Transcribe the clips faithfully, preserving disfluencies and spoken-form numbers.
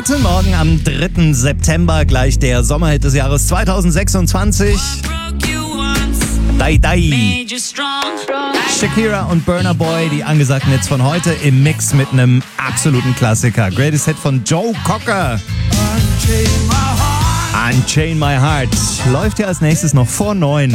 Guten Morgen am dritten September, gleich der Sommerhit des Jahres zweitausendsechsundzwanzig. Die Die. Shakira und Burna Boy, die angesagten Hits von heute im Mix mit einem absoluten Klassiker. Greatest Hit von Joe Cocker. Unchain My Heart. Läuft ja als nächstes noch vor neun.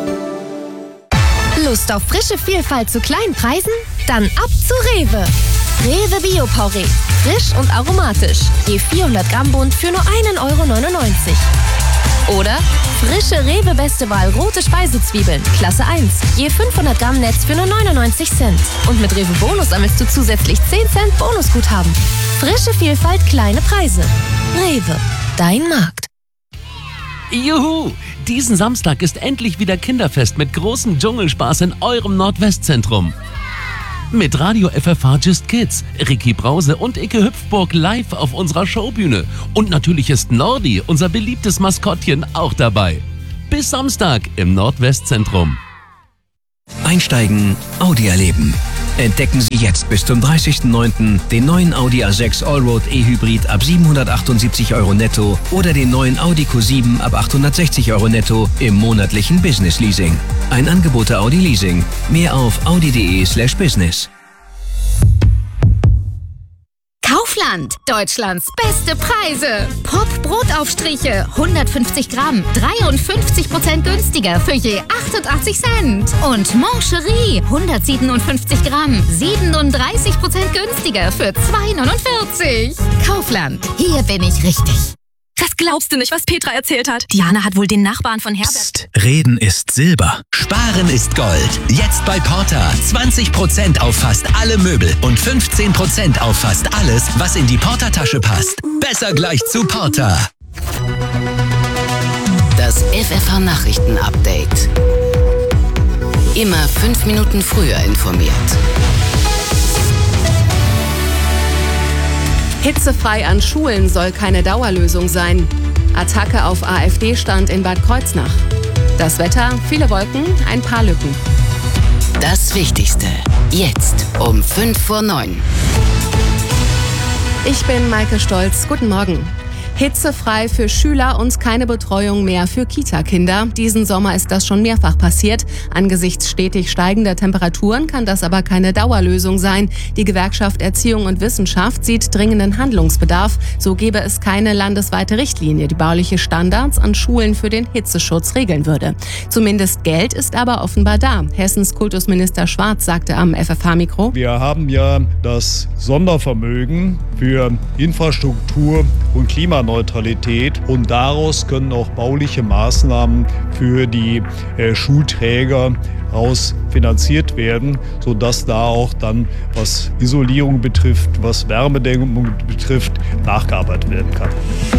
Lust auf frische Vielfalt zu kleinen Preisen? Dann ab zu Rewe. Rewe Bio-Porree. Frisch und aromatisch. Je vierhundert Gramm Bund für nur einen Euro neunundneunzig. Oder frische Rewe Beste Wahl rote Speisezwiebeln, Klasse eins. Je fünfhundert Gramm Netz für nur neunundneunzig Cent. Und mit Rewe Bonus sammelst du zusätzlich zehn Cent Bonusguthaben. Frische Vielfalt, kleine Preise. Rewe, dein Markt. Juhu! Diesen Samstag ist endlich wieder Kinderfest mit großem Dschungelspaß in eurem Nordwestzentrum. Mit Radio F F H Just Kids, Ricky Brause und Icke Hüpfburg live auf unserer Showbühne. Und natürlich ist Nordi, unser beliebtes Maskottchen, auch dabei. Bis Samstag im Nordwestzentrum. Einsteigen, Audi erleben. Entdecken Sie jetzt bis zum dreißigsten neunten den neuen Audi A sechs Allroad E-Hybrid ab siebenhundertachtundsiebzig Euro netto oder den neuen Audi Q sieben ab achthundertsechzig Euro netto im monatlichen Business Leasing. Ein Angebot der Audi Leasing. Mehr auf audi.de slash business. Kaufland, Deutschlands beste Preise. Pop Brotaufstriche, hundertfünfzig Gramm, dreiundfünfzig Prozent günstiger für je achtundachtzig Cent. Und Moncherie, hundertsiebenundfünfzig Gramm, siebenunddreißig Prozent günstiger für zwei neunundvierzig. Kaufland, hier bin ich richtig. Das glaubst du nicht, was Petra erzählt hat. Diana hat wohl den Nachbarn von Herbert... Psst, Reden ist Silber. Sparen ist Gold. Jetzt bei Porter. zwanzig Prozent auf fast alle Möbel und fünfzehn Prozent auf fast alles, was in die Porter-Tasche passt. Besser gleich zu Porter. Das F F H-Nachrichten-Update. Immer fünf Minuten früher informiert. Hitzefrei an Schulen soll keine Dauerlösung sein. Attacke auf AfD-Stand in Bad Kreuznach. Das Wetter, viele Wolken, ein paar Lücken. Das Wichtigste, jetzt um fünf vor neun. Ich bin Maike Stolz, guten Morgen. Hitzefrei für Schüler und keine Betreuung mehr für Kita-Kinder. Diesen Sommer ist das schon mehrfach passiert. Angesichts stetig steigender Temperaturen kann das aber keine Dauerlösung sein. Die Gewerkschaft Erziehung und Wissenschaft sieht dringenden Handlungsbedarf. So gäbe es keine landesweite Richtlinie, die bauliche Standards an Schulen für den Hitzeschutz regeln würde. Zumindest Geld ist aber offenbar da. Hessens Kultusminister Schwarz sagte am F F H-Mikro: Wir haben ja das Sondervermögen für Infrastruktur und Klimaneutralität. Neutralität und daraus können auch bauliche Maßnahmen für die äh, Schulträger raus finanziert werden, sodass da auch dann, was Isolierung betrifft, was Wärmedämmung betrifft, nachgearbeitet werden kann.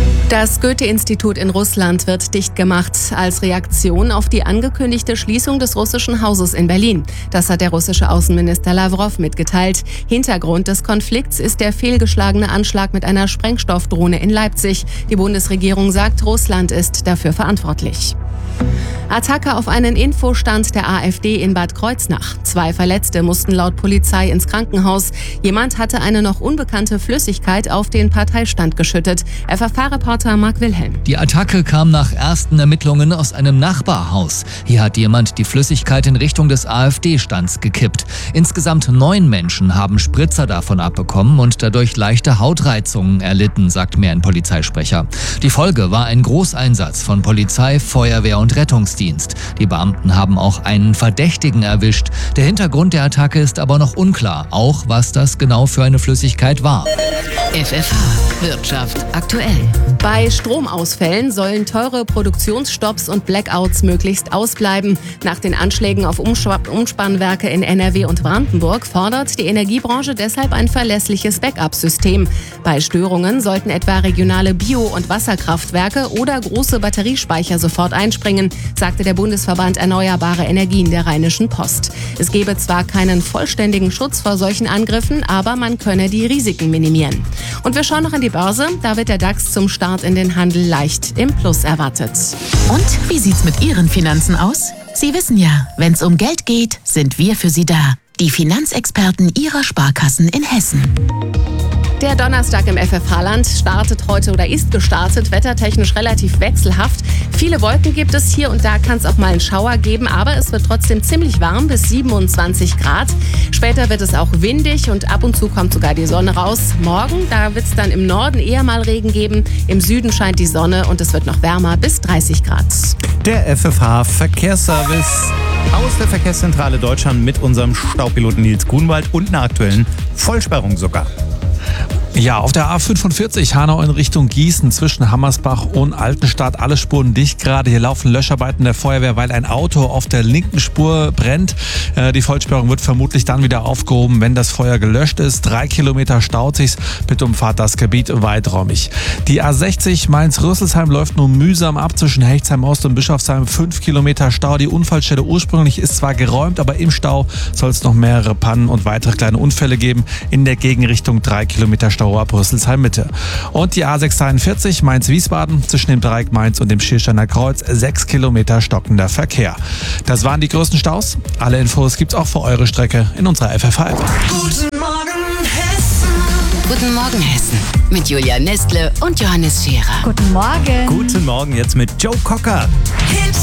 Das Goethe-Institut in Russland wird dicht gemacht als Reaktion auf die angekündigte Schließung des russischen Hauses in Berlin. Das hat der russische Außenminister Lavrov mitgeteilt. Hintergrund des Konflikts ist der fehlgeschlagene Anschlag mit einer Sprengstoffdrohne in Leipzig. Die Bundesregierung sagt, Russland ist dafür verantwortlich. Attacke auf einen Infostand der AfD in Bad Kreuznach. Zwei Verletzte mussten laut Polizei ins Krankenhaus. Jemand hatte eine noch unbekannte Flüssigkeit auf den Parteistand geschüttet. F F H-Reporter Marc Wilhelm. Die Attacke kam nach ersten Ermittlungen aus einem Nachbarhaus. Hier hat jemand die Flüssigkeit in Richtung des AfD-Stands gekippt. Insgesamt neun Menschen haben Spritzer davon abbekommen und dadurch leichte Hautreizungen erlitten, sagt mir ein Polizeisprecher. Die Folge war ein Großeinsatz von Polizei, Feuerwehr und Rettungsdienst. Die Beamten haben auch einen Verdächtigen erwischt. Der Hintergrund der Attacke ist aber noch unklar, auch was das genau für eine Flüssigkeit war. F F H Wirtschaft aktuell. Bei Stromausfällen sollen teure Produktionsstopps und Blackouts möglichst ausbleiben. Nach den Anschlägen auf Umspannwerke in N R W und Brandenburg fordert die Energiebranche deshalb ein verlässliches Backup-System. Bei Störungen sollten etwa regionale Bio- und Wasserkraftwerke oder große Batteriespeicher sofort einspringen, sagte der Bundesverband Erneuerbare Energien der Rheinischen Post. Es gebe zwar keinen vollständigen Schutz vor solchen Angriffen, aber man könne die Risiken minimieren. Und wir schauen noch an die Börse. Da wird der DAX zum Start in den Handel leicht im Plus erwartet. Und wie sieht's mit Ihren Finanzen aus? Sie wissen ja, wenn's um Geld geht, sind wir für Sie da. die Finanzexperten Ihrer Sparkassen in Hessen. Der Donnerstag im F F H-Land startet heute oder ist gestartet, wettertechnisch relativ wechselhaft. Viele Wolken gibt es, hier und da kann es auch mal einen Schauer geben, aber es wird trotzdem ziemlich warm bis siebenundzwanzig Grad. Später wird es auch windig und ab und zu kommt sogar die Sonne raus. Morgen, da wird es dann im Norden eher mal Regen geben, im Süden scheint die Sonne und es wird noch wärmer bis dreißig Grad. Der F F H-Verkehrsservice aus der Verkehrszentrale Deutschland mit unserem Staupiloten Nils Grunwald und einer aktuellen Vollsperrung sogar. Ja, auf der A fünfundvierzig Hanau in Richtung Gießen zwischen Hammersbach und Altenstadt. Alle Spuren dicht gerade. Hier laufen Löscharbeiten der Feuerwehr, weil ein Auto auf der linken Spur brennt. Äh, die Vollsperrung wird vermutlich dann wieder aufgehoben, wenn das Feuer gelöscht ist. Drei Kilometer staut sich's. Bitte umfahrt das Gebiet weiträumig. Die A sechzig Mainz-Rüsselsheim läuft nur mühsam ab zwischen Hechtsheim Ost und Bischofsheim. Fünf Kilometer Stau. Die Unfallstelle ursprünglich ist zwar geräumt, aber im Stau soll es noch mehrere Pannen und weitere kleine Unfälle geben. In der Gegenrichtung drei Kilometer Stau ab Rüsselsheim Mitte. Und die A sechshunderteinundvierzig Mainz-Wiesbaden zwischen dem Dreieck Mainz und dem Schiersteiner Kreuz. Sechs Kilometer stockender Verkehr. Das waren die größten Staus. Alle Infos gibt's auch für eure Strecke in unserer F F H-App. Guten Morgen Hessen. Guten Morgen Hessen. Mit Julia Nestle und Johannes Scherer. Guten Morgen. Guten Morgen jetzt mit Joe Cocker.